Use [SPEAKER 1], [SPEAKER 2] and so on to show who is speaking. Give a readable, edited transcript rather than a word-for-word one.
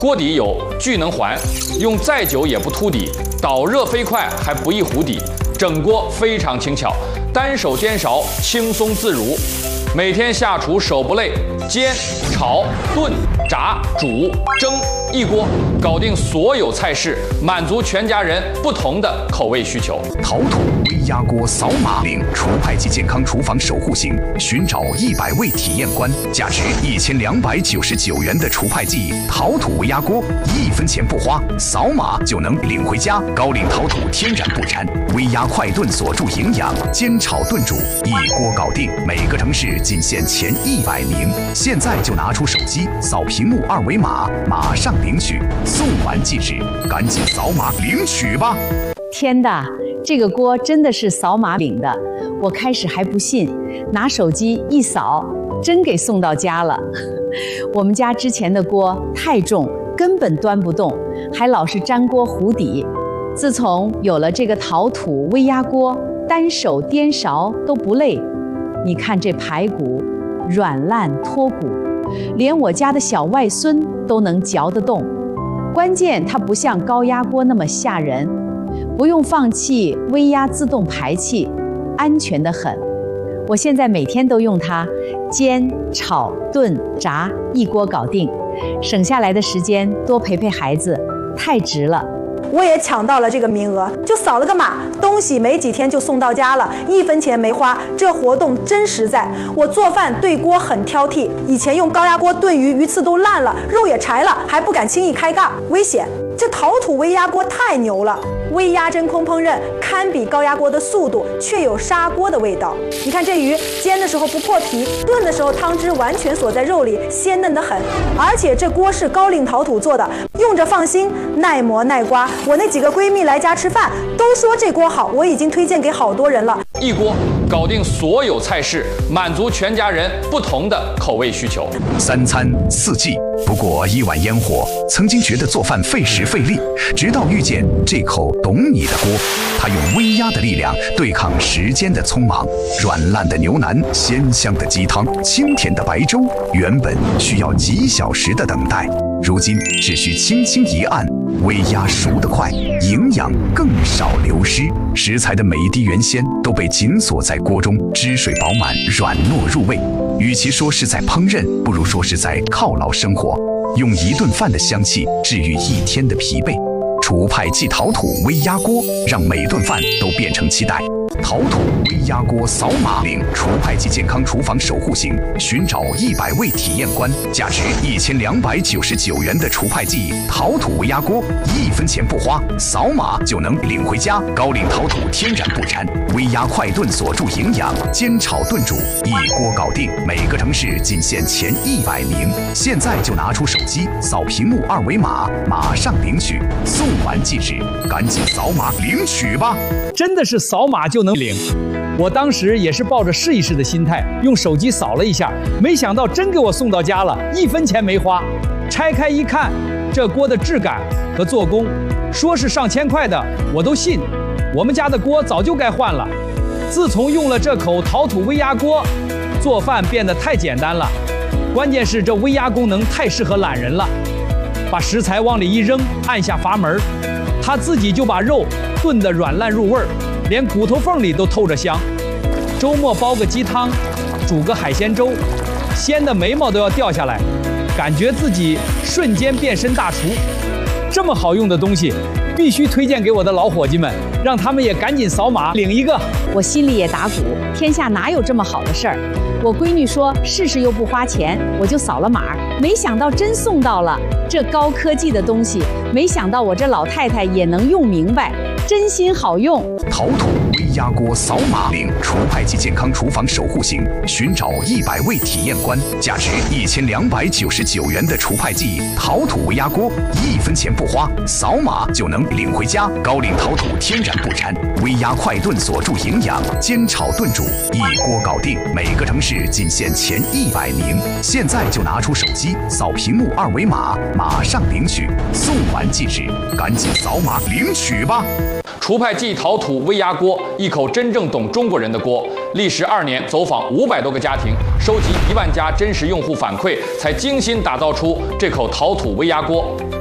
[SPEAKER 1] 锅底有聚能环，用再久也不凸底，导热飞快还不易糊底，整锅非常轻巧，单手煎勺轻松自如。每天下厨手不累，煎、炒、炖、炸、煮、蒸，一锅搞定所有菜式，满足全家人不同的口味需求。
[SPEAKER 2] 陶土微压锅扫码领厨派及健康厨房守护型，寻找100位体验官，价值1299元的厨派记陶土微压锅，1分钱不花，扫码就能领回家。高岭陶土天然不粘，微压快炖锁住营养，煎炒炖煮一锅搞定，每个城市仅限前100名。现在就拿出手机扫屏幕2维码，马上领取，送完即止，赶紧扫码领取吧！
[SPEAKER 3] 天的，这个锅真的是扫码领的，我开始还不信，拿手机一扫，真给送到家了。我们家之前的锅太重，根本端不动，还老是粘锅糊底。自从有了这个陶土微压锅，单手颠勺都不累。你看这排骨软烂脱骨，连我家的小外孙都能嚼得动。关键它不像高压锅那么吓人，不用放气微压自动排气，安全得很。我现在每天都用它煎、炒、炖、炸，一锅搞定，省下来的时间多陪陪孩子，太值了。
[SPEAKER 4] 我也抢到了这个名额，就扫了个码，东西没几天就送到家了，1分钱没花，这活动真实在。我做饭对锅很挑剔，以前用高压锅炖鱼，鱼刺都烂了，肉也柴了，还不敢轻易开盖，危险。这陶土微压锅太牛了，微压真空烹饪堪比高压锅的速度，却有砂锅的味道。你看这鱼煎的时候不破皮，炖的时候汤汁完全锁在肉里，鲜嫩得很。而且这锅是高岭陶土做的，用着放心，耐磨耐刮。我那几个闺蜜来家吃饭都说这锅好，我已经推荐给好多人了。
[SPEAKER 1] 一锅搞定所有菜式，满足全家人不同的口味需求。
[SPEAKER 2] 3餐4季，不过1碗烟火。曾经觉得做饭费时费力，直到遇见这口懂你的锅，它用微压的力量对抗时间的匆忙。软烂的牛腩，鲜香的鸡汤，清甜的白粥，原本需要几小时的等待，如今只需轻轻一按，微压熟得快，营养更少流失。食材的每一滴原鲜都被紧锁在锅中，汁水饱满，软糯入味。与其说是在烹饪，不如说是在犒劳生活，用一顿饭的香气治愈1天的疲惫。厨派记陶土微压锅，让每顿饭都变成期待。陶土微压锅扫码领厨派记健康厨房守护型，寻找100位体验官，价值1299元的厨派记陶土微压锅，1分钱不花，扫码就能领回家。高岭陶土天然不粘，微压快炖锁住营养，煎炒炖煮一锅搞定，每个城市仅限前100名。现在就拿出手机扫屏幕2维码，马上领取，送完即止，赶紧扫码领取吧！
[SPEAKER 5] 真的是扫码就能领。我当时也是抱着试一试的心态，用手机扫了一下，没想到真给我送到家了，1分钱没花。拆开一看，这锅的质感和做工，说是上千块的，我都信。我们家的锅早就该换了。自从用了这口陶土微压锅，做饭变得太简单了。关键是这微压功能太适合懒人了，把食材往里一扔，按下阀门，它自己就把肉炖得软烂入味儿，连骨头缝里都透着香。周末煲个鸡汤，煮个海鲜粥，鲜的眉毛都要掉下来，感觉自己瞬间变身大厨。这么好用的东西，必须推荐给我的老伙计们，让他们也赶紧扫码领一个。
[SPEAKER 3] 我心里也打鼓，天下哪有这么好的事儿？我闺女说试试又不花钱，我就扫了码，没想到真送到了。这高科技的东西，没想到我这老太太也能用明白，真心好用。
[SPEAKER 2] 陶土微压锅扫码领厨派记健康厨房守护型，寻找100位体验官，价值1299元的厨派记陶土微压锅，1分钱不花，扫码就能领回家。高岭陶土天然不粘，微压快炖锁住营养，煎炒炖煮一锅搞定，每个城市仅限前100名。现在就拿出手机扫屏幕2维码，马上领取，送完即止，赶紧扫码领取吧！
[SPEAKER 1] 厨派记陶土微压锅，一口真正懂中国人的锅， 历时2年，走访500多个家庭，收集1万家真实用户反馈，才精心打造出这口陶土微压锅。